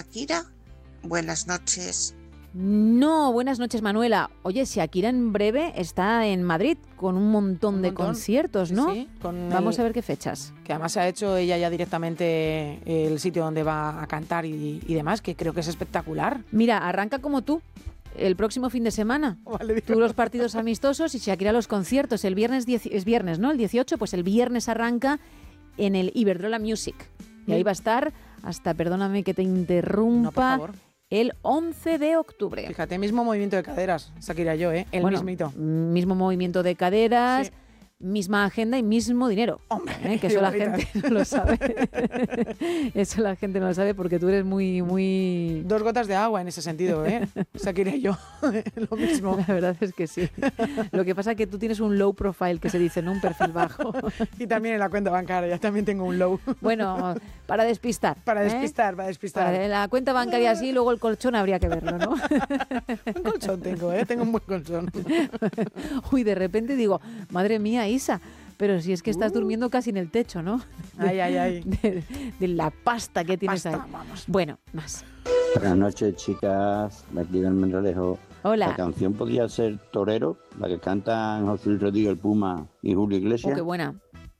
Shakira? Buenas noches. No, buenas noches, Manuela. Oye, Shakira en breve está en Madrid con un montón de conciertos, ¿no? Sí, Vamos a ver qué fechas. Que además ha hecho ella ya directamente el sitio donde va a cantar y demás, que creo que es espectacular. Mira, arranca como tú. El próximo fin de semana. Vale, tú los partidos amistosos y Shakira los conciertos. El viernes es viernes, ¿no? El 18, pues el viernes arranca en el Iberdrola Music. Y ahí va a estar hasta, perdóname que te interrumpa, no, por favor, el 11 de octubre. Fíjate, mismo movimiento de caderas, Shakira y yo, el mismito. Mismo movimiento de caderas, sí. Misma agenda y mismo dinero. Hombre, que eso la gente no lo sabe. Eso la gente no lo sabe porque tú eres muy... Dos gotas de agua en ese sentido, Shakira y yo, lo mismo. La verdad es que sí. Lo que pasa es que tú tienes un low profile, que se dice, ¿no? Un perfil bajo. Y también en la cuenta bancaria, también tengo un low. Bueno, para despistar. Para despistar. Para la cuenta bancaria sí, luego el colchón habría que verlo, ¿no? Un colchón tengo, tengo un buen colchón. Uy, de repente digo, madre mía, Isa, pero si es que estás durmiendo casi en el techo, ¿no? Ay. De la pasta que tienes ahí. Vamos. Bueno, más. Buenas noches, chicas. Aquí del Menralejo. Hola. La canción podría ser Torero, la que cantan José Luis Rodríguez, el Puma y Julio Iglesias. Oh, qué buena.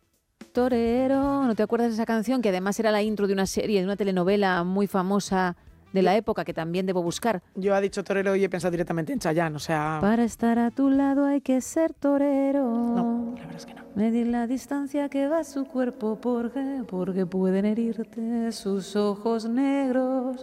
Torero, ¿no te acuerdas de esa canción? Que además era la intro de una serie, de una telenovela muy famosa de la época, que también debo buscar. Yo he dicho torero y he pensado directamente en Chayanne, o sea... Para estar a tu lado hay que ser torero. No, la verdad es que no. Medir la distancia que va su cuerpo, porque pueden herirte sus ojos negros.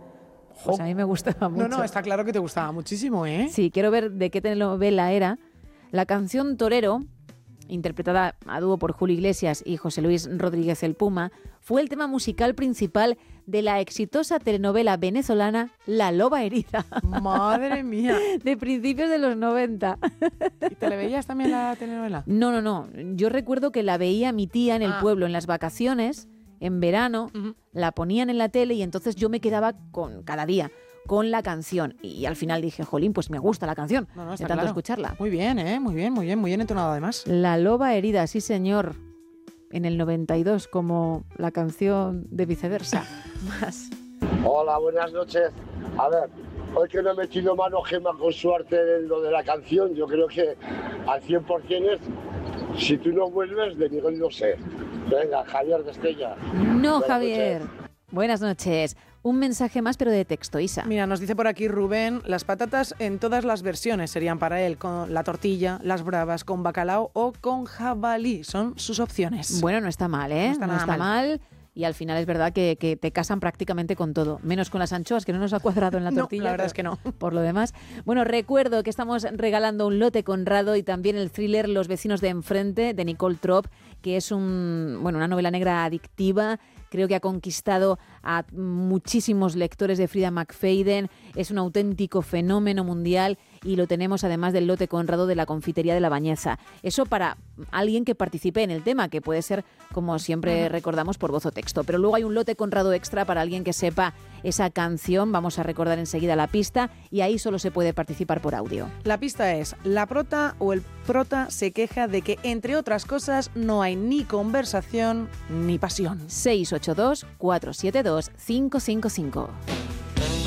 Pues a mí me gustaba mucho. No, está claro que te gustaba muchísimo, Sí, quiero ver de qué telenovela era. La canción Torero, interpretada a dúo por Julio Iglesias y José Luis Rodríguez el Puma, fue el tema musical principal de la exitosa telenovela venezolana La Loba Herida. ¡Madre mía! De principios de los 90. ¿Y te la veías también la telenovela? No. Yo recuerdo que la veía mi tía en el pueblo en las vacaciones, en verano, la ponían en la tele y entonces yo me quedaba cada día con la canción. Y al final dije, jolín, pues me gusta la canción, de tanto claro. escucharla. Muy bien, muy bien entonado además. La Loba Herida, sí señor, en el 92, como la canción de Viceversa. Más. Hola, buenas noches. A ver, hoy que no he metido mano, Gemma, con suerte en lo de la canción, yo creo que al 100% es Si tú no vuelves, de Miguel Bosé. Venga, Javier de Estella. No, Buenas Javier. noches. Buenas noches. Un mensaje más, pero de texto, Isa. Mira, nos dice por aquí Rubén, las patatas en todas las versiones serían para él, con la tortilla, las bravas, con bacalao o con jabalí. Son sus opciones. Bueno, no está mal, ¿eh? No está mal. Y al final es verdad que te casan prácticamente con todo, menos con las anchoas, que no nos ha cuadrado en la tortilla. No, la verdad es que no. Por lo demás. Bueno, recuerdo que estamos regalando un lote Conrado y también el thriller Los vecinos de enfrente, de Nicole Trop, que es una novela negra adictiva. Creo que ha conquistado a muchísimos lectores de Frida McFadden. Es un auténtico fenómeno mundial y lo tenemos además del lote Conrado de la Confitería de la Bañeza. Eso para alguien que participe en el tema, que puede ser, como siempre recordamos, por voz o texto. Pero luego hay un lote Conrado extra para alguien que sepa esa canción. Vamos a recordar enseguida la pista y ahí solo se puede participar por audio. La pista es, la prota o el prota se queja de que, entre otras cosas, no hay ni conversación ni pasión. 682 472 555.